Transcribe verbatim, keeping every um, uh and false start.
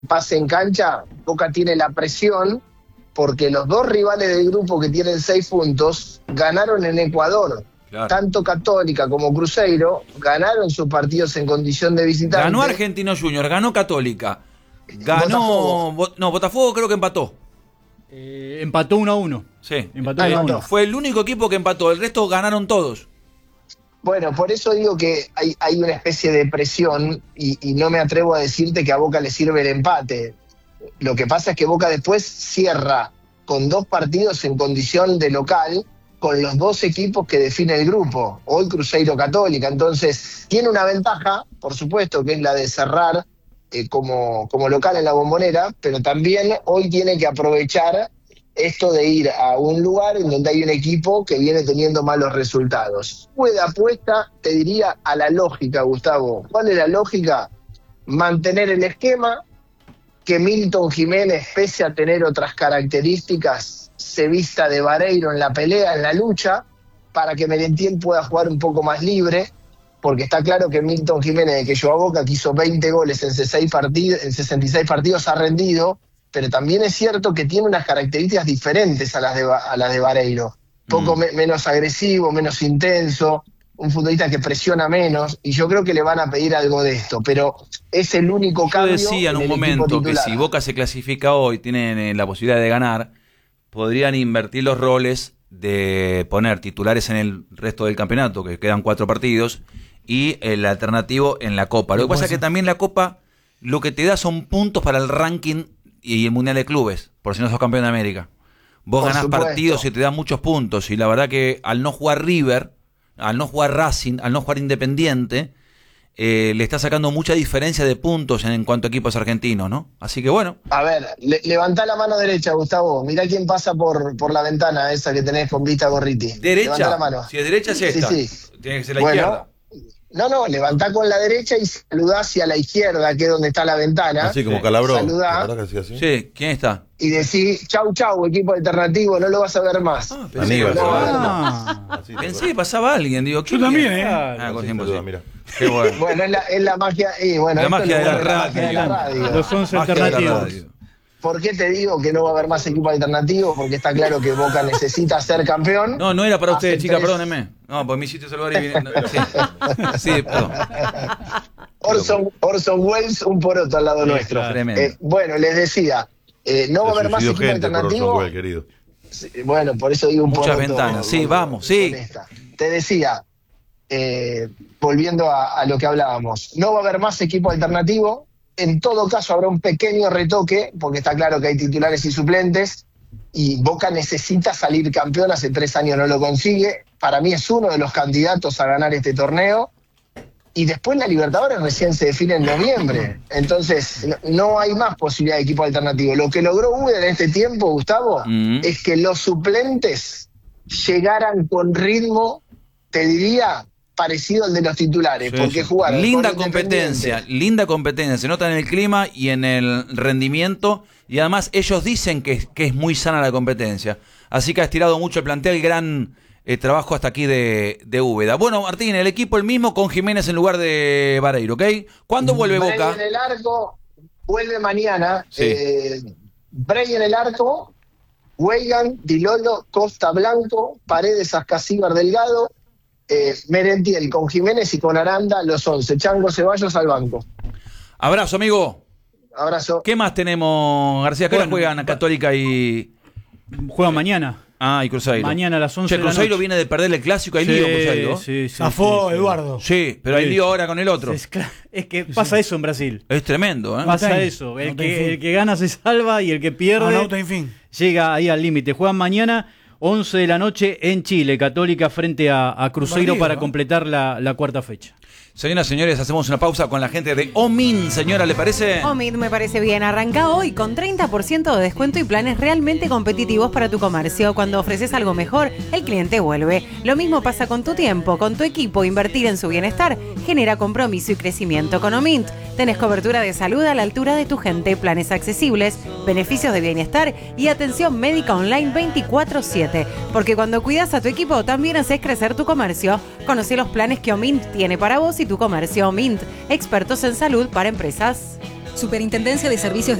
pase en cancha, Boca tiene la presión porque los dos rivales del grupo que tienen seis puntos ganaron en Ecuador. Claro. Tanto Católica como Cruzeiro ganaron sus partidos en condición de visitante. Ganó Argentino Junior, ganó Católica. Ganó... Botafogo. No, Botafogo creo que empató. Eh, empató uno a uno. Sí. Empató uno a uno. Fue el único equipo que empató, el resto ganaron todos. Bueno, por eso digo que hay, hay una especie de presión y, y no me atrevo a decirte que a Boca le sirve el empate. Lo que pasa es que Boca después cierra con dos partidos en condición de local con los dos equipos que define el grupo, hoy Cruzeiro Católica. Entonces tiene una ventaja, por supuesto, que es la de cerrar eh, como, como local en la Bombonera, pero también hoy tiene que aprovechar esto de ir a un lugar en donde hay un equipo que viene teniendo malos resultados. Puede apuesta, te diría, a la lógica, Gustavo. ¿Cuál es la lógica? Mantener el esquema, que Milton Jiménez, pese a tener otras características, se vista de vareiro en la pelea, en la lucha, para que Merentiel pueda jugar un poco más libre, porque está claro que Milton Jiménez, de que llegó a Boca, que hizo veinte goles en sesenta y seis partidos, en sesenta y seis partidos, ha rendido, pero también es cierto que tiene unas características diferentes a las de, a las de Vareiro. Poco mm. me, menos agresivo, menos intenso, un futbolista que presiona menos, y yo creo que le van a pedir algo de esto, pero es el único cambio. Yo decía en un momento que si Boca se clasifica hoy, tienen la posibilidad de ganar, podrían invertir los roles de poner titulares en el resto del campeonato, que quedan cuatro partidos, y el alternativo en la Copa. Lo que pasa es que también la Copa lo que te da son puntos para el ranking y el Mundial de Clubes, por si no sos campeón de América. Vos ganás partidos y te dan muchos puntos, y la verdad que al no jugar River, al no jugar Racing, al no jugar Independiente, eh, le está sacando mucha diferencia de puntos en, en cuanto a equipos argentinos, ¿no? Así que bueno. A ver, le, levantá la mano derecha, Gustavo. Mirá quién pasa por, por la ventana esa que tenés con vista Gorriti. ¿Derecha? Levantá la mano. Si es derecha, es esta. Sí, sí. Tiene que ser la bueno, izquierda. No, no, levantá con la derecha y saludá hacia la izquierda, que es donde está la ventana. Así como Calabró. Saludá. Así? Sí, ¿quién está? Y decís, chau, chau, equipo alternativo, no lo vas a ver más. Ah, pensé, que, no, ah, no. pensé que pasaba alguien, digo, yo también, ¿eh? Ah, con tiempo, sí. Mira. Qué bueno. Bueno, es la, es la magia, y bueno, la magia de la, es radio, magia de la radio. Los once alternativos. ¿Por qué te digo que no va a haber más equipo alternativo? Porque está claro que Boca necesita ser campeón. No, no era para usted, chica, tres... perdóneme. No, pues me hiciste saludar y vine. No, sí. sí, perdón. Orson, Orson Welles, un poroto al lado sí, nuestro. Claro. Eh, bueno, les decía, eh, no va a haber más equipo gente alternativo. Por Welles, querido. Sí, bueno, por eso digo un Muchas poroto. Muchas ventanas, sí, vamos, sí. Te decía, eh, volviendo a, a lo que hablábamos, no va a haber más equipo alternativo. En todo caso habrá un pequeño retoque, porque está claro que hay titulares y suplentes, y Boca necesita salir campeón, hace tres años no lo consigue, para mí es uno de los candidatos a ganar este torneo, y después la Libertadores recién se define en noviembre, entonces no, no hay más posibilidad de equipo alternativo. Lo que logró U D en este tiempo, Gustavo, mm. es que los suplentes llegaran con ritmo, te diría, parecido al de los titulares, sí, porque jugaron. Linda competencia, linda competencia, se nota en el clima y en el rendimiento, y además ellos dicen que, que es muy sana la competencia, así que ha estirado mucho el plantel, gran eh, trabajo hasta aquí de, de Úbeda. Bueno, Martín, el equipo el mismo con Jiménez en lugar de Vareiro, ¿ok? ¿Cuándo vuelve Bray Boca? En el arco, vuelve mañana, sí. eh, Bray en el arco, Weigan, Dilolo, Costa Blanco, Paredes, Ascasíbar, Delgado, Eh, Merentiel con Jiménez y con Aranda, los once. Chango Ceballos al banco. Abrazo, amigo. Abrazo. ¿Qué más tenemos, García? ¿Qué bueno, hora juegan Católica y...? Juegan mañana. Ah, y Cruzeiro. Mañana a las once che, de la Cruzeiro noche. viene de perder el clásico, hay sí, lío Cruzeiro. Sí, sí. Zafó sí, sí, Eduardo. Sí, pero hay sí. lío ahora con el otro. Es, es que pasa eso en Brasil. Es tremendo, ¿eh? Pasa no eso. El, no que, el que gana se salva y el que pierde no, no, en fin. llega ahí al límite. Juegan mañana once de la noche en Chile, Católica frente a, a Cruzeiro para ¿no? completar la, la cuarta fecha. Señoras y señores, hacemos una pausa con la gente de Omin. Señora, ¿le parece? Omid me parece bien. Arranca hoy con treinta por ciento de descuento y planes realmente competitivos para tu comercio. Cuando ofreces algo mejor, el cliente vuelve. Lo mismo pasa con tu tiempo, con tu equipo. Invertir en su bienestar genera compromiso y crecimiento. Con Omint tenés cobertura de salud a la altura de tu gente, planes accesibles, beneficios de bienestar y atención médica online veinticuatro siete. Porque cuando cuidas a tu equipo, también haces crecer tu comercio. Conoce los planes que Omint tiene para vos y tu comercio. Omint, expertos en salud para empresas. Superintendencia de Servicios